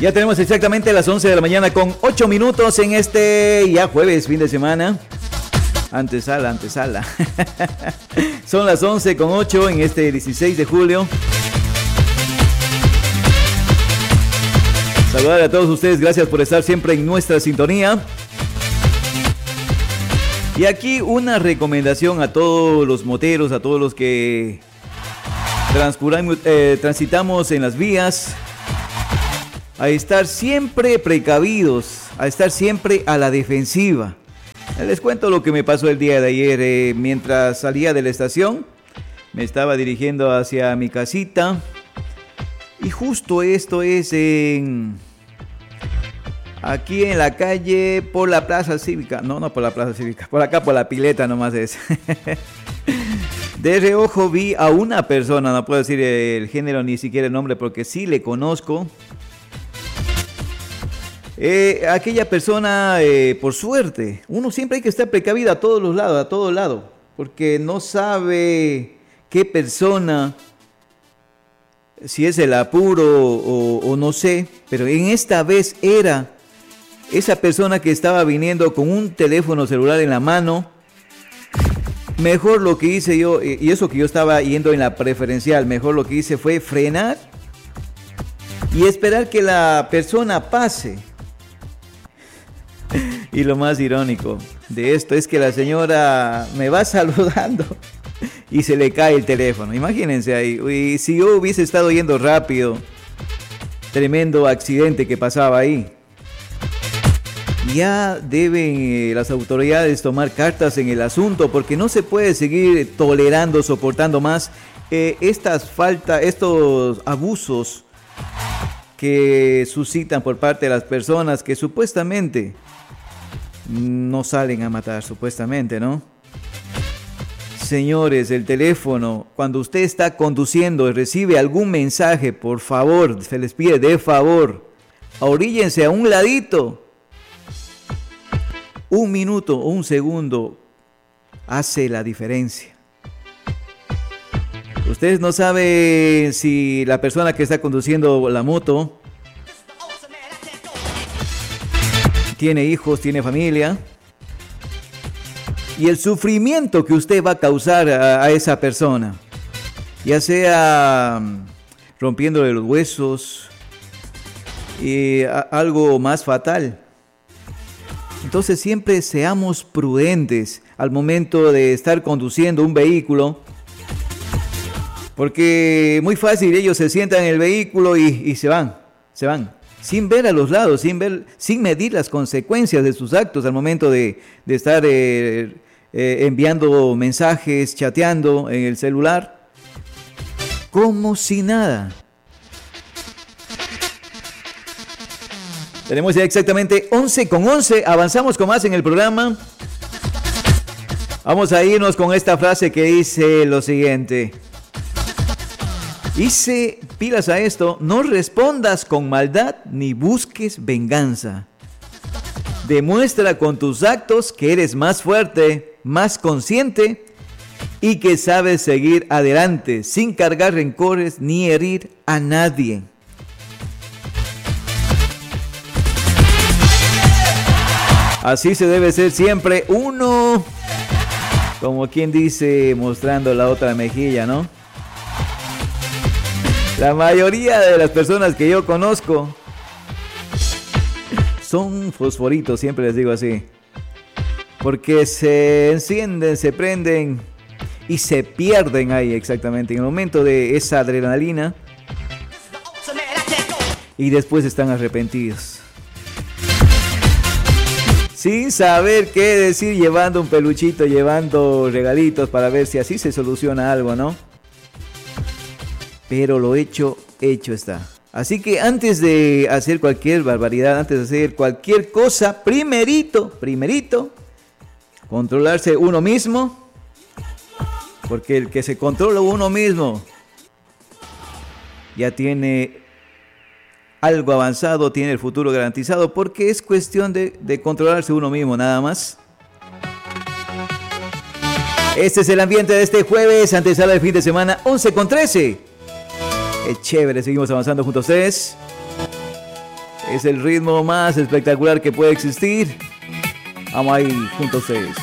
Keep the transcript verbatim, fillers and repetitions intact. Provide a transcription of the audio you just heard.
Ya tenemos exactamente las once de la mañana con ocho minutos en este ya jueves, fin de semana. Antesala, antesala. Son las once con ocho en este dieciséis de julio. Saludar a todos ustedes, gracias por estar siempre en nuestra sintonía. Y aquí una recomendación a todos los moteros, a todos los que eh, transitamos en las vías, a estar siempre precavidos, a estar siempre a la defensiva. Les cuento lo que me pasó el día de ayer. Eh, mientras salía de la estación, me estaba dirigiendo hacia mi casita. Y justo esto es en... aquí en la calle por la Plaza Cívica. No, no por la Plaza Cívica. Por acá por la Pileta nomás es. De reojo vi a una persona, no puedo decir el género ni siquiera el nombre porque sí le conozco. Eh, aquella persona, eh, por suerte, uno siempre hay que estar precavido a todos los lados, a todos lados, porque no sabe qué persona, si es el apuro o, o no sé, pero en esta vez era esa persona que estaba viniendo con un teléfono celular en la mano. Mejor lo que hice yo, y eso que yo estaba yendo en la preferencial, mejor lo que hice fue frenar y esperar que la persona pase. Y lo más irónico de esto es que la señora me va saludando y se le cae el teléfono. Imagínense ahí. Y si yo hubiese estado yendo rápido, tremendo accidente que pasaba ahí. Ya deben eh, las autoridades tomar cartas en el asunto porque no se puede seguir tolerando, soportando más eh, estas faltas, estos abusos que suscitan por parte de las personas que supuestamente no salen a matar, supuestamente, ¿no? Señores, el teléfono, cuando usted está conduciendo y recibe algún mensaje, por favor, se les pide de favor, oríllense a un ladito. Un minuto o un segundo hace la diferencia. Ustedes no saben si la persona que está conduciendo la moto tiene hijos, tiene familia, y el sufrimiento que usted va a causar a, a esa persona, ya sea rompiéndole los huesos y a, algo más fatal. Entonces siempre seamos prudentes al momento de estar conduciendo un vehículo, porque muy fácil ellos se sientan en el vehículo y, y se van, se van. Sin ver a los lados, sin ver, sin medir las consecuencias de sus actos al momento de, de estar eh, eh, enviando mensajes, chateando en el celular, como si nada. Tenemos ya exactamente once con once, avanzamos con más en el programa. Vamos a irnos con esta frase que dice lo siguiente. Dice, pilas a esto, no respondas con maldad ni busques venganza. Demuestra con tus actos que eres más fuerte, más consciente y que sabes seguir adelante sin cargar rencores ni herir a nadie. Así se debe ser siempre uno, como quien dice, mostrando la otra mejilla, ¿no? La mayoría de las personas que yo conozco son fosforitos, siempre les digo así. Porque se encienden, se prenden y se pierden ahí exactamente en el momento de esa adrenalina. Y después están arrepentidos. Sin saber qué decir, llevando un peluchito, llevando regalitos para ver si así se soluciona algo, ¿no? Pero lo hecho, hecho está. Así que antes de hacer cualquier barbaridad, antes de hacer cualquier cosa, primerito, primerito, controlarse uno mismo. Porque el que se controla uno mismo ya tiene algo avanzado, tiene el futuro garantizado, porque es cuestión de, de controlarse uno mismo, nada más. Este es el ambiente de este jueves, antesala del fin de semana, once con trece. Qué chévere, seguimos avanzando junto a ustedes. Es el ritmo más espectacular que puede existir. Vamos ahí junto a ustedes.